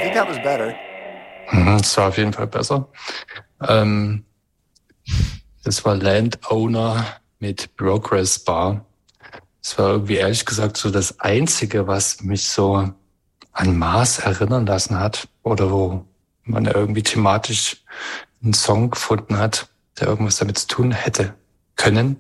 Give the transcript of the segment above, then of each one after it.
think that was better. Das war auf jeden Fall besser. Das war Landowner mit Progress Bar. Das war irgendwie ehrlich gesagt so das Einzige, was mich so an Mars erinnern lassen hat oder wo man irgendwie thematisch einen Song gefunden hat, der irgendwas damit zu tun hätte können.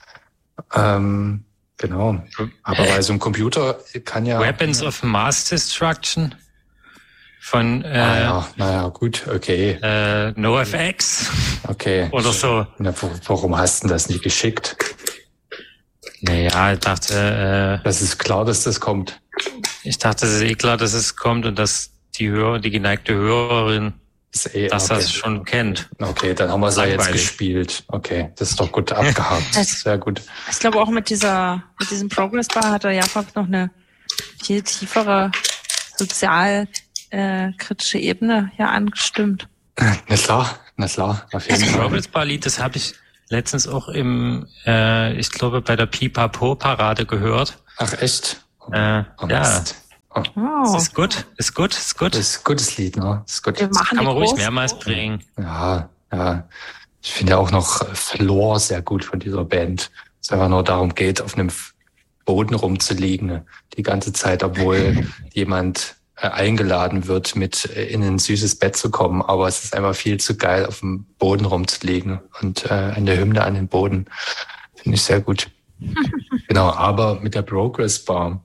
Genau. Aber bei so einem Computer kann ja... Weapons of Mass Destruction von naja, gut, okay. NoFX. Okay. Oder so. Na, warum hast du das nicht geschickt? Naja, ich dachte... das ist klar, dass das kommt. Ich dachte, es ist eh klar, dass es kommt und dass die geneigte Hörerin das schon kennt. Okay, dann haben wir es ja jetzt gespielt. Okay, das ist doch gut abgehakt. Sehr gut. Ich glaube auch mit diesem Progress Bar hat der Jakob noch eine viel tiefere sozialkritische Ebene hier angestimmt. Na klar, auf jeden Das Fall. Progress Bar Lied, das habe ich letztens auch ich glaube, bei der Pipapo-Parade gehört. Ach, echt? Ja. Oh. Ist gut. Das ist ein gutes Lied, ne? Ist gut. Wir machen Kann man ruhig groß. mehrmals bringen. Ja. Ich finde ja auch noch Floor sehr gut von dieser Band. Es einfach nur darum geht, auf einem Boden rumzuliegen die ganze Zeit, obwohl jemand eingeladen wird, mit in ein süßes Bett zu kommen. Aber es ist einfach viel zu geil, auf dem Boden rumzuliegen und eine Hymne an den Boden. Finde ich sehr gut. Genau, aber mit der Progress Bar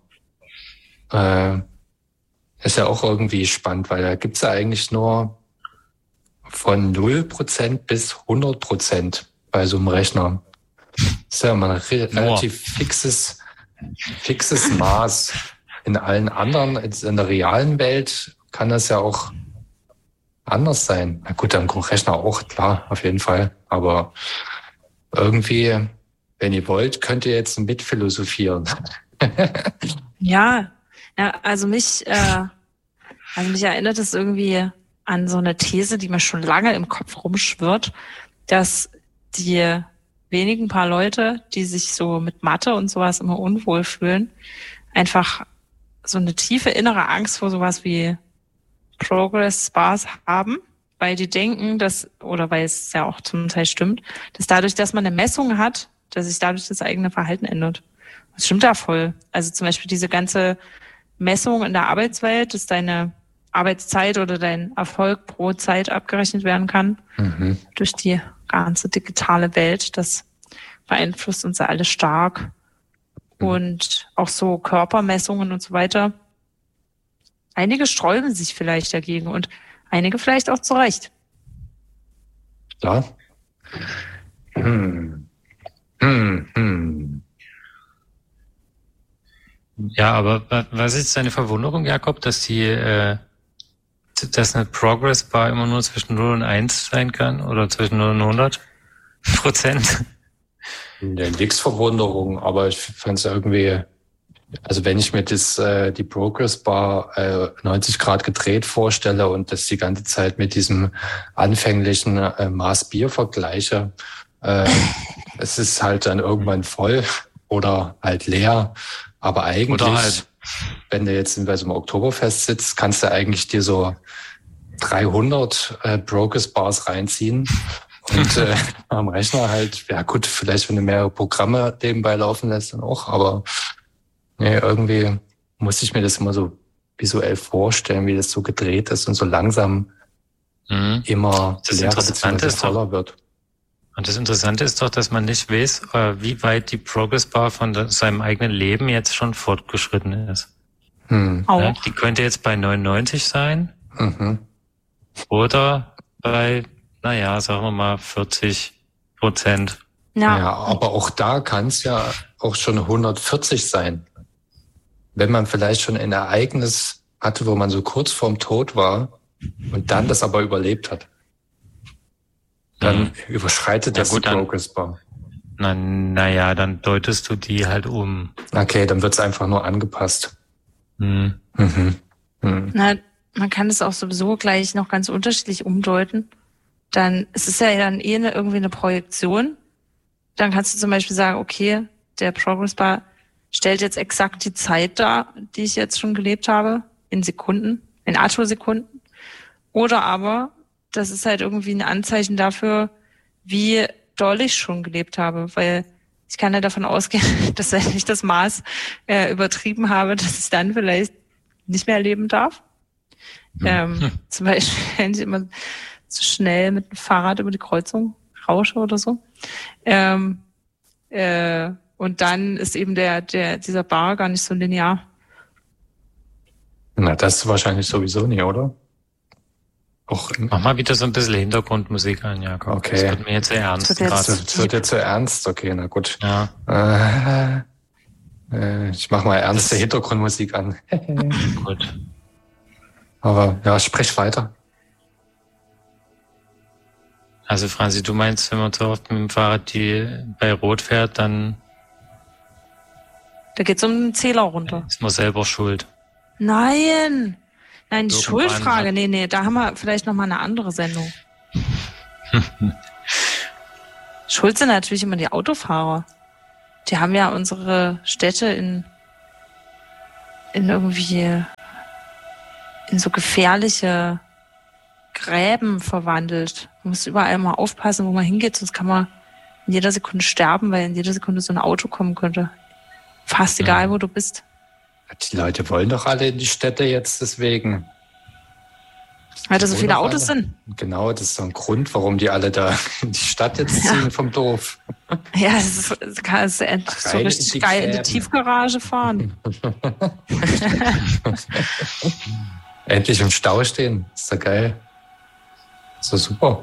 ist ja auch irgendwie spannend, weil da gibt's ja eigentlich nur von 0% bis 100% bei so einem Rechner. Das ist ja immer ein relativ fixes Maß. In allen anderen, in der realen Welt kann das ja auch anders sein. Na gut, am Rechner auch, klar, auf jeden Fall. Aber irgendwie, wenn ihr wollt, könnt ihr jetzt mitphilosophieren. Ja, also mich erinnert es irgendwie an so eine These, die mir schon lange im Kopf rumschwirrt, dass die wenigen paar Leute, die sich so mit Mathe und sowas immer unwohl fühlen, einfach so eine tiefe innere Angst vor sowas wie Progress Bars haben, weil die denken, oder weil es ja auch zum Teil stimmt, dass dadurch, dass man eine Messung hat, dass sich dadurch das eigene Verhalten ändert. Das stimmt ja voll. Also zum Beispiel diese ganze Messung in der Arbeitswelt, dass deine Arbeitszeit oder dein Erfolg pro Zeit abgerechnet werden kann durch die ganze digitale Welt. Das beeinflusst uns ja alle stark. Und auch so Körpermessungen und so weiter. Einige sträuben sich vielleicht dagegen und einige vielleicht auch zu Recht. Klar. Ja, aber was ist deine Verwunderung, Jakob, dass dass eine Progress Bar immer nur zwischen 0 und 1 sein kann oder zwischen 0 und 100%? Nee, nix Verwunderung, aber ich fand es irgendwie, also wenn ich mir die Progress Bar 90 Grad gedreht vorstelle und das die ganze Zeit mit diesem anfänglichen Maß Bier vergleiche, es ist halt dann irgendwann voll oder halt leer, aber eigentlich, wenn du jetzt bei so einem Oktoberfest sitzt, kannst du eigentlich dir so 300 Progress Bars reinziehen. Und am Rechner halt, ja gut, vielleicht wenn du mehrere Programme nebenbei laufen lässt, dann auch, aber nee, irgendwie muss ich mir das immer so visuell vorstellen, wie das so gedreht ist und so langsam immer leerer bzw. voller wird. Und das Interessante ist doch, dass man nicht weiß, wie weit die Progress Bar von seinem eigenen Leben jetzt schon fortgeschritten ist. Ja, die könnte jetzt bei 99 sein oder bei sagen wir mal 40%. Ja, aber auch da kann es ja auch schon 140 sein. Wenn man vielleicht schon ein Ereignis hatte, wo man so kurz vorm Tod war und dann das aber überlebt hat. Dann überschreitet das die Progress Bar. Naja, dann deutest du die halt um. Okay, dann wird's einfach nur angepasst. Na, man kann es auch sowieso gleich noch ganz unterschiedlich umdeuten. Es ist ja dann irgendwie eine Projektion. Dann kannst du zum Beispiel sagen, okay, der Progress Bar stellt jetzt exakt die Zeit dar, die ich jetzt schon gelebt habe, in Sekunden, in Attosekunden. Oder aber, das ist halt irgendwie ein Anzeichen dafür, wie doll ich schon gelebt habe, weil ich kann ja davon ausgehen, dass wenn ich das Maß übertrieben habe, dass ich dann vielleicht nicht mehr leben darf. Zum Beispiel, wenn ich immer zu schnell mit dem Fahrrad über die Kreuzung rausche oder so. Und dann ist eben dieser Bar gar nicht so linear. Na, das wahrscheinlich sowieso nicht, oder? Mach mal wieder so ein bisschen Hintergrundmusik an, Jakob. Okay. Das wird mir jetzt sehr ernst. Das wird jetzt so ernst? Okay, na gut. Ja. Ich mach mal ernste Hintergrundmusik an. Gut. Aber ja, sprich weiter. Also Franzi, du meinst, wenn man so oft mit dem Fahrrad bei Rot fährt, dann... Da geht's um den Zähler runter. Ist man selber schuld. Nein, die Schuldfrage, nee, da haben wir vielleicht nochmal eine andere Sendung. Schuld sind natürlich immer die Autofahrer. Die haben ja unsere Städte in so gefährliche Gräben verwandelt. Man muss überall mal aufpassen, wo man hingeht, sonst kann man in jeder Sekunde sterben, weil in jeder Sekunde so ein Auto kommen könnte. Fast egal, wo du bist. Die Leute wollen doch alle in die Städte jetzt deswegen. Weil da so viele Autos sind. Genau, das ist so ein Grund, warum die alle da in die Stadt jetzt ziehen vom Dorf. Ja, es kann so richtig geil in die Tiefgarage fahren. Endlich im Stau stehen, ist doch geil. Ist doch super.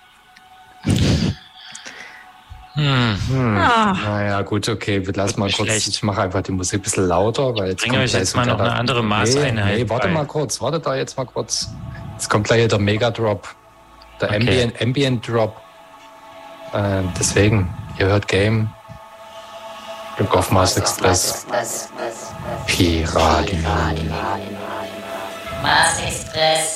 Naja, gut, okay, wir lassen mal kurz. Schlecht. Ich mache einfach die Musik ein bisschen lauter, weil jetzt bringe euch jetzt mal noch eine andere Maßeinheit. Nee, warte da jetzt mal kurz. Jetzt kommt gleich der Mega-Drop, der Ambient-Drop. Deswegen, ihr hört Game. Glück auf Mars Express. Piraten. Mars Express.